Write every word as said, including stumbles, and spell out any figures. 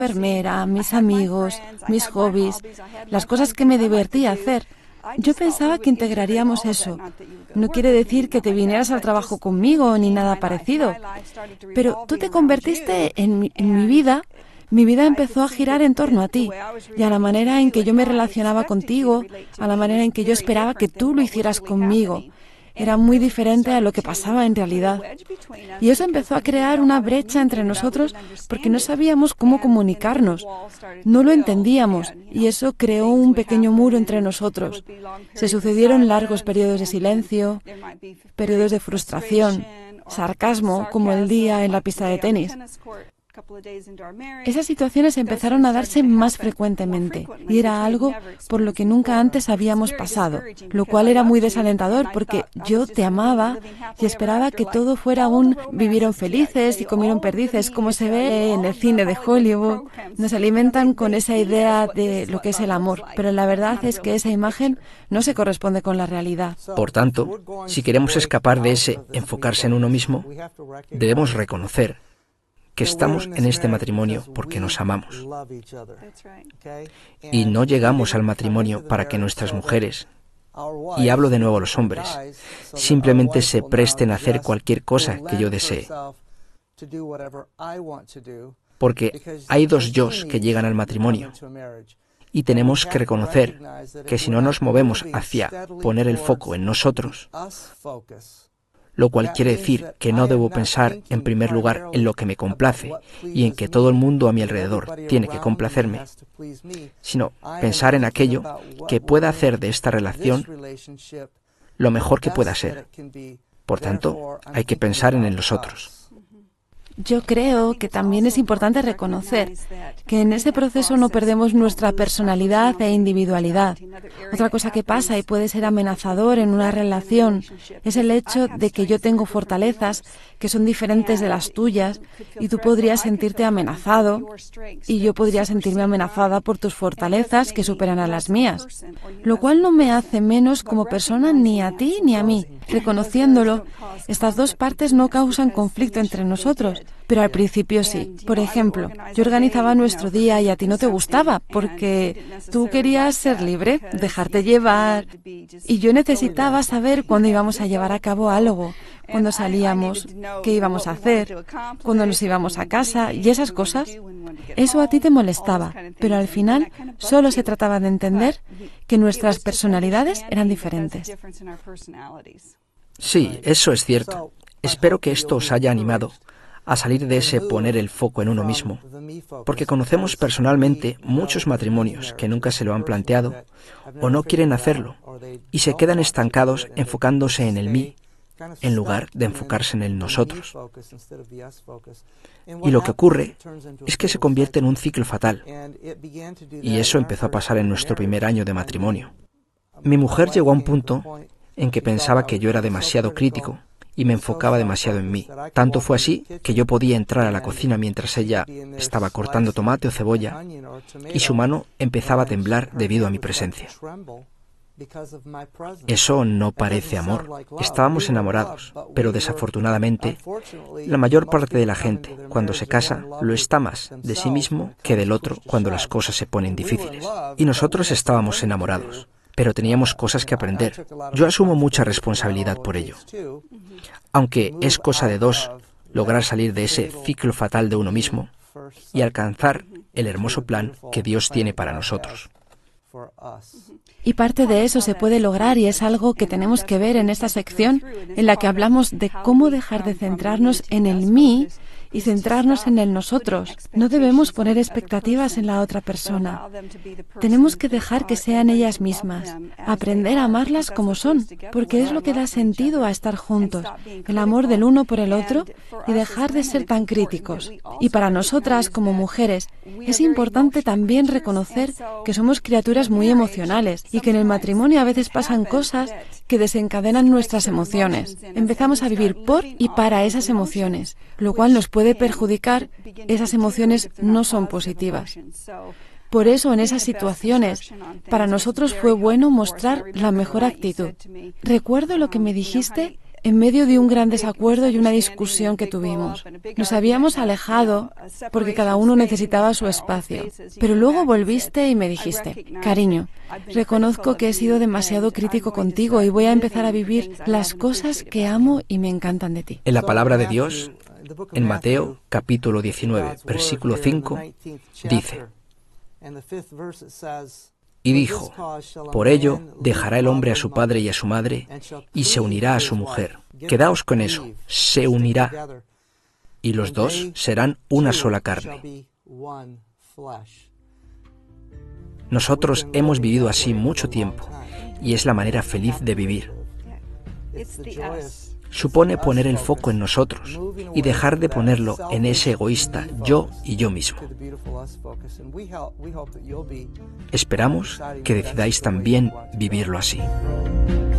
enfermera, mis amigos, mis hobbies, las cosas que me divertía hacer. Yo pensaba que integraríamos eso. No quiere decir que te vinieras al trabajo conmigo ni nada parecido, pero tú te convertiste en mi, en mi vida. Mi vida empezó a girar en torno a ti y a la manera en que yo me relacionaba contigo, a la manera en que yo esperaba que tú lo hicieras conmigo. Era muy diferente a lo que pasaba en realidad. Y eso empezó a crear una brecha entre nosotros porque no sabíamos cómo comunicarnos. No lo entendíamos y eso creó un pequeño muro entre nosotros. Se sucedieron largos periodos de silencio, periodos de frustración, sarcasmo, como el día en la pista de tenis. Esas situaciones empezaron a darse más frecuentemente y era algo por lo que nunca antes habíamos pasado, lo cual era muy desalentador porque yo te amaba y esperaba que todo fuera un vivieron felices y comieron perdices, como se ve en el cine de Hollywood. Nos alimentan con esa idea de lo que es el amor, pero la verdad es que esa imagen no se corresponde con la realidad. Por tanto, si queremos escapar de ese enfocarse en uno mismo, debemos reconocer que estamos en este matrimonio porque nos amamos. Y no llegamos al matrimonio para que nuestras mujeres, y hablo de nuevo a los hombres, simplemente se presten a hacer cualquier cosa que yo desee. Porque hay dos yos que llegan al matrimonio. Y tenemos que reconocer que si no nos movemos hacia poner el foco en nosotros, lo cual quiere decir que no debo pensar en primer lugar en lo que me complace y en que todo el mundo a mi alrededor tiene que complacerme, sino pensar en aquello que pueda hacer de esta relación lo mejor que pueda ser. Por tanto, hay que pensar en los otros. Yo creo que también es importante reconocer que en ese proceso no perdemos nuestra personalidad e individualidad. Otra cosa que pasa y puede ser amenazador en una relación es el hecho de que yo tengo fortalezas que son diferentes de las tuyas y tú podrías sentirte amenazado y yo podría sentirme amenazada por tus fortalezas que superan a las mías, lo cual no me hace menos como persona ni a ti ni a mí. Reconociéndolo, estas dos partes no causan conflicto entre nosotros, pero al principio sí. Por ejemplo, yo organizaba nuestro día y a ti no te gustaba porque tú querías ser libre, dejarte llevar, y yo necesitaba saber cuándo íbamos a llevar a cabo algo, cuándo salíamos, qué íbamos a hacer, cuándo nos íbamos a casa y esas cosas. Eso a ti te molestaba, pero al final solo se trataba de entender que nuestras personalidades eran diferentes. Sí, eso es cierto. Espero que esto os haya animado a salir de ese poner el foco en uno mismo, porque conocemos personalmente muchos matrimonios que nunca se lo han planteado o no quieren hacerlo y se quedan estancados enfocándose en el mí en lugar de enfocarse en el nosotros. Y lo que ocurre es que se convierte en un ciclo fatal, y eso empezó a pasar en nuestro primer año de matrimonio. Mi mujer llegó a un punto en que pensaba que yo era demasiado crítico y me enfocaba demasiado en mí. Tanto fue así que yo podía entrar a la cocina mientras ella estaba cortando tomate o cebolla y su mano empezaba a temblar debido a mi presencia. Eso no parece amor. Estábamos enamorados, pero desafortunadamente, la mayor parte de la gente, cuando se casa, lo está más de sí mismo que del otro cuando las cosas se ponen difíciles. Y nosotros estábamos enamorados, pero teníamos cosas que aprender. Yo asumo mucha responsabilidad por ello. Aunque es cosa de dos lograr salir de ese ciclo fatal de uno mismo y alcanzar el hermoso plan que Dios tiene para nosotros. Y parte de eso se puede lograr y es algo que tenemos que ver en esta sección en la que hablamos de cómo dejar de centrarnos en el mí y centrarnos en el nosotros. No debemos poner expectativas en la otra persona. Tenemos que dejar que sean ellas mismas, aprender a amarlas como son, porque es lo que da sentido a estar juntos, el amor del uno por el otro y dejar de ser tan críticos. Y para nosotras como mujeres es importante también reconocer que somos criaturas muy emocionales y que en el matrimonio a veces pasan cosas que desencadenan nuestras emociones. Empezamos a vivir por y para esas emociones, lo cual nos puede perjudicar. Esas emociones no son positivas. Por eso, en esas situaciones, para nosotros fue bueno mostrar la mejor actitud. Recuerdo lo que me dijiste en medio de un gran desacuerdo y una discusión que tuvimos. Nos habíamos alejado porque cada uno necesitaba su espacio. Pero luego volviste y me dijiste, cariño, reconozco que he sido demasiado crítico contigo y voy a empezar a vivir las cosas que amo y me encantan de ti. En la palabra de Dios, en Mateo capítulo diecinueve, versículo cinco, dice: y dijo, por ello dejará el hombre a su padre y a su madre, y se unirá a su mujer. Quedaos con eso, se unirá, y los dos serán una sola carne. Nosotros hemos vivido así mucho tiempo, y es la manera feliz de vivir. Supone poner el foco en nosotros y dejar de ponerlo en ese egoísta yo y yo mismo. Esperamos que decidáis también vivirlo así.